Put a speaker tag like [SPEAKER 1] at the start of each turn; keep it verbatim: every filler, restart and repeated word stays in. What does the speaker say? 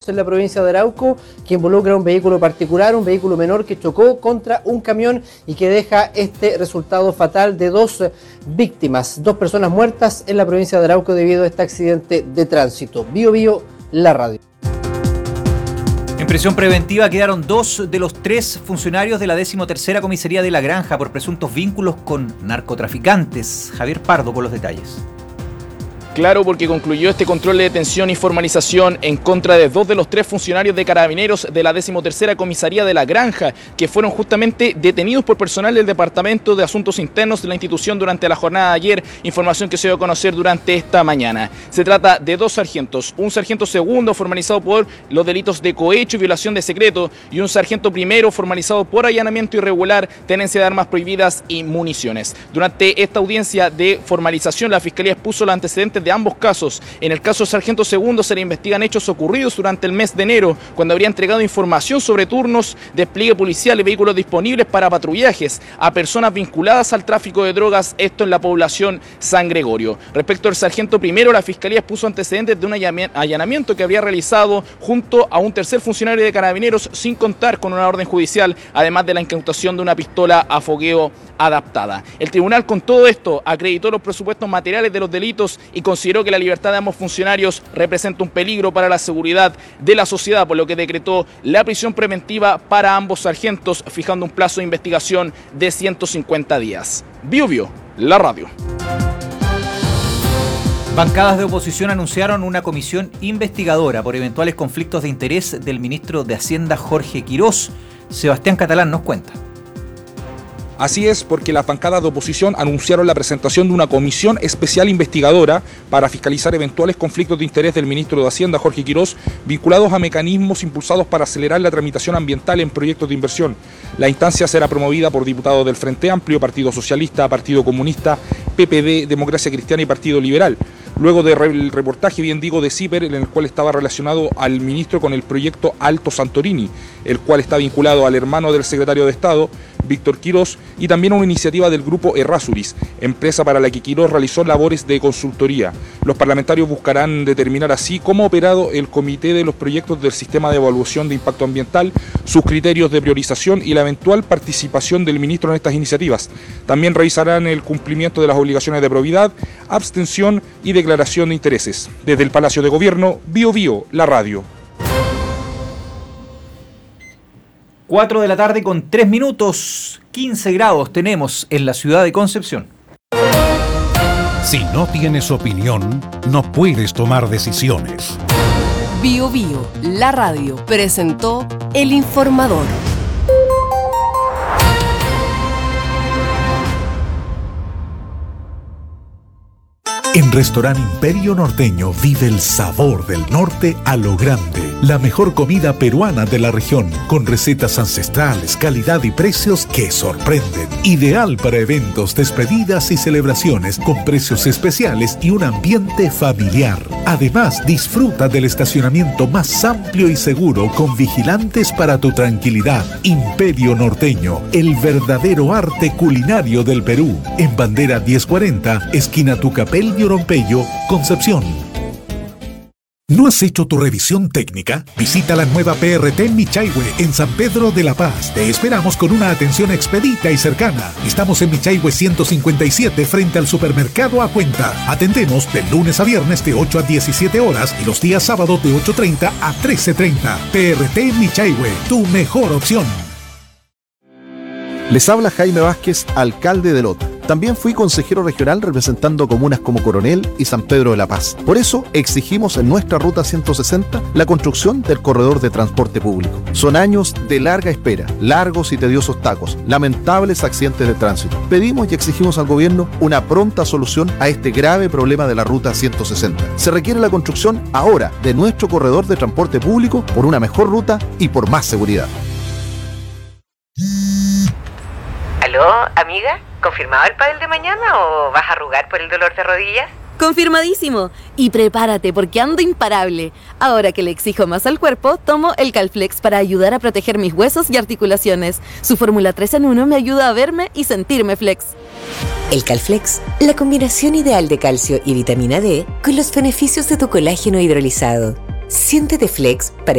[SPEAKER 1] en la provincia de Arauco, que involucra un vehículo particular, un vehículo menor que chocó contra un camión y que deja este resultado fatal de dos víctimas, dos personas muertas en la provincia de Arauco debido a este accidente de tránsito. Bio Bio, la radio.
[SPEAKER 2] En prisión preventiva quedaron dos de los tres funcionarios de la decimotercera comisaría de La Granja por presuntos vínculos con narcotraficantes. Javier Pardo con los detalles.
[SPEAKER 3] Claro, porque concluyó este control de detención y formalización en contra de dos de los tres funcionarios de Carabineros de la decimotercera comisaría de La Granja, que fueron justamente detenidos por personal del Departamento de Asuntos Internos de la institución durante la jornada de ayer, información que se dio a conocer durante esta mañana. Se trata de dos sargentos, un sargento segundo formalizado por los delitos de cohecho y violación de secreto y un sargento primero formalizado por allanamiento irregular, tenencia de armas prohibidas y municiones. Durante esta audiencia de formalización, la Fiscalía expuso los antecedentes de ambos casos. En el caso del sargento segundo se le investigan hechos ocurridos durante el mes de enero, cuando habría entregado información sobre turnos, despliegue policial y vehículos disponibles para patrullajes a personas vinculadas al tráfico de drogas, esto en la población San Gregorio. Respecto al sargento primero, la Fiscalía expuso antecedentes de un allanamiento que habría realizado junto a un tercer funcionario de Carabineros sin contar con una orden judicial, además de la incautación de una pistola a fogueo adaptada. El tribunal, con todo esto, acreditó los presupuestos materiales de los delitos y consideró que la libertad de ambos funcionarios representa un peligro para la seguridad de la sociedad, por lo que decretó la prisión preventiva para ambos sargentos, fijando un plazo de investigación de ciento cincuenta días. Bio Bio, la radio.
[SPEAKER 2] Bancadas de oposición anunciaron una comisión investigadora por eventuales conflictos de interés del ministro de Hacienda Jorge Quirós. Sebastián Catalán nos cuenta.
[SPEAKER 4] Así es, porque las bancadas de oposición anunciaron la presentación de una comisión especial investigadora para fiscalizar eventuales conflictos de interés del ministro de Hacienda, Jorge Quirós, vinculados a mecanismos impulsados para acelerar la tramitación ambiental en proyectos de inversión. La instancia será promovida por diputados del Frente Amplio, Partido Socialista, Partido Comunista, P P D, Democracia Cristiana y Partido Liberal. Luego del reportaje, bien digo, de CIPER, en el cual estaba relacionado al ministro con el proyecto Alto Santorini, el cual está vinculado al hermano del secretario de Estado, Víctor Quirós, y también a una iniciativa del grupo Errázuriz, empresa para la que Quirós realizó labores de consultoría. Los parlamentarios buscarán determinar así cómo ha operado el comité de los proyectos del sistema de evaluación de impacto ambiental, sus criterios de priorización y la eventual participación del ministro en estas iniciativas. También revisarán el cumplimiento de las obligaciones de probidad, abstención y declaración de intereses. Desde el Palacio de Gobierno, Bio Bio, la radio.
[SPEAKER 2] cuatro de la tarde con tres minutos, quince grados tenemos en la ciudad de Concepción.
[SPEAKER 5] Si no tienes opinión, no puedes tomar decisiones.
[SPEAKER 6] Bio Bio, la radio, presentó El Informador.
[SPEAKER 5] En Restaurante Imperio Norteño vive el sabor del norte a lo grande. La mejor comida peruana de la región, con recetas ancestrales, calidad y precios que sorprenden. Ideal para eventos, despedidas y celebraciones, con precios especiales y un ambiente familiar. Además, disfruta del estacionamiento más amplio y seguro, con vigilantes para tu tranquilidad. Imperio Norteño, el verdadero arte culinario del Perú. En Bandera diez cuarenta, esquina Tucapel y Oropello, Concepción. ¿No has hecho tu revisión técnica? Visita la nueva P R T Michaihue en San Pedro de la Paz. Te esperamos con una atención expedita y cercana. Estamos en Michaihue ciento cincuenta y siete frente al supermercado A Cuenta. Atendemos de lunes a viernes de ocho a diecisiete horas y los días sábados de ocho treinta a trece treinta. P R T Michaihue, tu mejor opción.
[SPEAKER 7] Les habla Jaime Vázquez, alcalde de Lota. También fui consejero regional representando comunas como Coronel y San Pedro de la Paz. Por eso exigimos en nuestra Ruta ciento sesenta la construcción del corredor de transporte público. Son años de larga espera, largos y tediosos tacos, lamentables accidentes de tránsito. Pedimos y exigimos al gobierno una pronta solución a este grave problema de la Ruta ciento sesenta. Se requiere la construcción ahora de nuestro corredor de transporte público por una mejor ruta y por más seguridad.
[SPEAKER 8] ¿Aló, amiga? ¿Confirmado el pádel de mañana o vas a arrugar por el dolor de rodillas?
[SPEAKER 6] Confirmadísimo. Y prepárate porque ando imparable. Ahora que le exijo más al cuerpo, tomo el Calflex para ayudar a proteger mis huesos y articulaciones. Su fórmula tres en uno me ayuda a verme y sentirme flex.
[SPEAKER 9] El Calflex, la combinación ideal de calcio y vitamina D con los beneficios de tu colágeno hidrolizado. Siéntete flex para